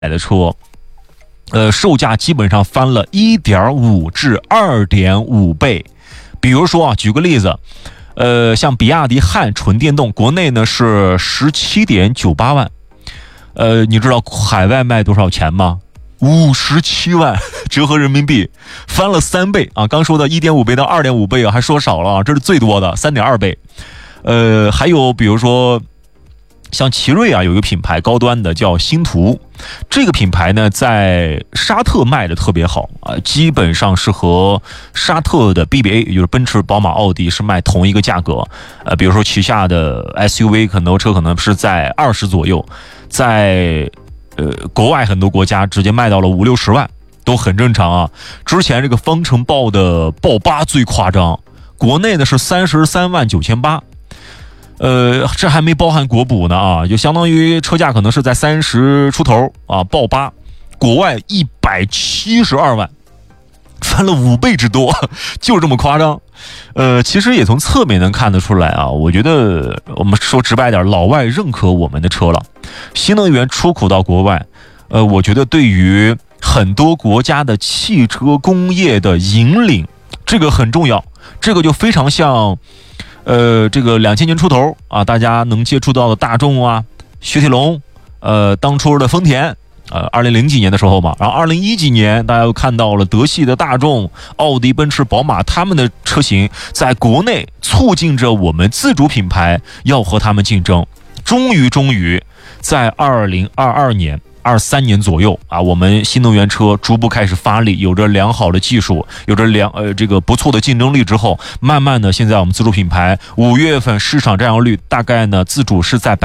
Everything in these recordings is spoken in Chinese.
的车，售价基本上翻了 1.5 至 2.5 倍。比如说啊，举个例子，像比亚迪汉纯电动，国内呢是17.98万，你知道海外卖多少钱吗？57万，折合人民币翻了3倍啊！刚说的 1.5 倍到 2.5 倍啊，还说少了啊，这是最多的 3.2 倍。还有比如说像奇瑞啊，有一个品牌高端的叫星途，这个品牌呢在沙特卖的特别好啊，基本上是和沙特的 BBA， 也就是奔驰、宝马、奥迪是卖同一个价格。比如说旗下的 SUV 很多车可能是在20左右，在国外很多国家直接卖到了50-60万，都很正常啊。之前这个方程豹的豹8最夸张，国内的是33.98万。这还没包含国补呢啊，就相当于车价可能是在30出头啊。豹8，国外172万，翻了5倍之多，就这么夸张。其实也从侧面能看得出来啊，我觉得我们说直白点，老外认可我们的车了。新能源出口到国外，我觉得对于很多国家的汽车工业的引领，这个很重要。这个就非常像这个2000年出头啊，大家能接触到的大众啊、雪铁龙，当初的丰田，2000几年的时候嘛，然后2010几年大家又看到了德系的大众、奥迪、奔驰、宝马，他们的车型在国内促进着我们自主品牌要和他们竞争。终于在2022年、23年左右啊，我们新能源车逐步开始发力，有着良好的技术，有着这个不错的竞争力之后，慢慢的，现在我们自主品牌5月份市场占有率大概呢，自主是在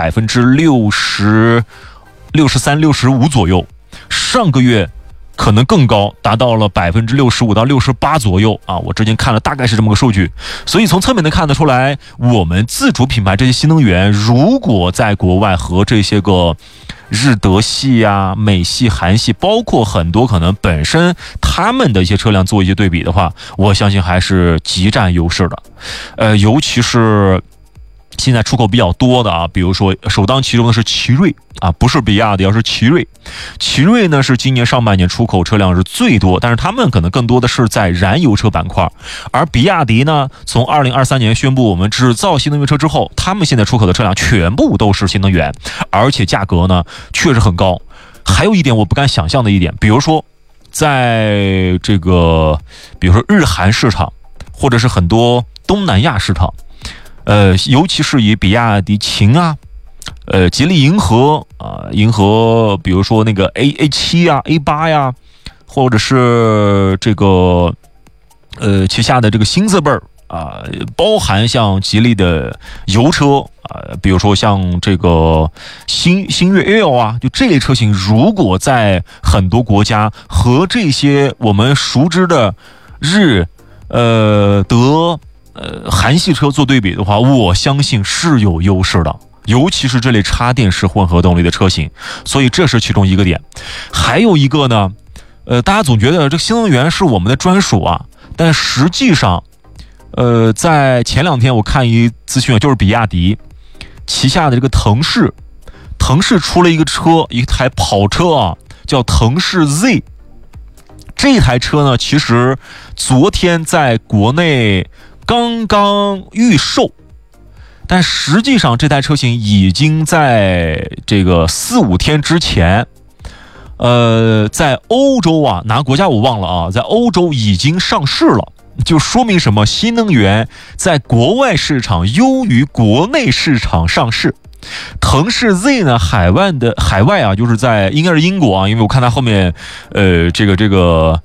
63%、65%左右，上个月可能更高，达到了65%到68%左右啊！我之前看了，大概是这么个数据。所以从侧面能看得出来，我们自主品牌这些新能源，如果在国外和这些个日德系啊、美系、韩系，包括很多可能本身他们的一些车辆做一些对比的话，我相信还是极占优势的。尤其是现在出口比较多的啊，比如说首当其冲的是奇瑞啊，不是比亚迪，而是奇瑞。奇瑞呢是今年上半年出口车辆是最多，但是他们可能更多的是在燃油车板块。而比亚迪呢，从2023年宣布我们只造新能源车之后，他们现在出口的车辆全部都是新能源，而且价格呢确实很高。还有一点我不敢想象的一点，比如说在这个比如说日韩市场，或者是很多东南亚市场，尤其是以比亚迪秦啊、吉利银河啊、银河，比如说那个 A7 啊、A8 呀，或者是这个旗下的这个新字辈儿啊，包含像吉利的油车啊，比如说像这个星越 L 啊，就这类车型，如果在很多国家和这些我们熟知的日、德、韩系车做对比的话，我相信是有优势的，尤其是这类插电式混合动力的车型。所以这是其中一个点。还有一个呢，大家总觉得这个新能源是我们的专属啊，但实际上在前2天我看一资讯，就是比亚迪旗下的这个腾势出了一个车，一台跑车啊，叫腾势 Z。这台车呢，其实昨天在国内刚刚预售，但实际上这台车型已经在这个4-5天之前，在欧洲啊，哪个国家我忘了啊，在欧洲已经上市了。就说明什么？新能源在国外市场优于国内市场上市。腾势 Z 呢，海外啊，就是在应该是英国啊，因为我看它后面这个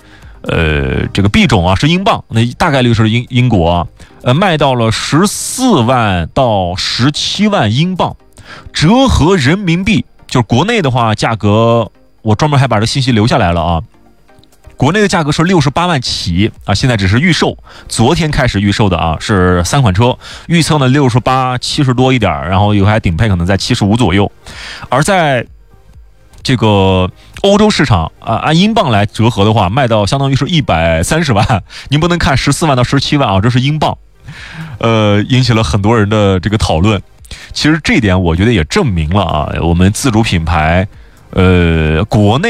B 种啊是英镑，那大概率是英国啊，卖到了14万到17万英镑，折合人民币，就是国内的话价格，我专门还把这信息留下来了啊。国内的价格是68万起啊，现在只是预售，昨天开始预售的啊，是3款车，预测呢68、70多一点，然后有还顶配可能在75左右。而在这个欧洲市场啊，按英镑来折合的话，卖到相当于是130万，您不能看14万到17万啊，这是英镑，引起了很多人的这个讨论。其实这点我觉得也证明了啊，我们自主品牌国内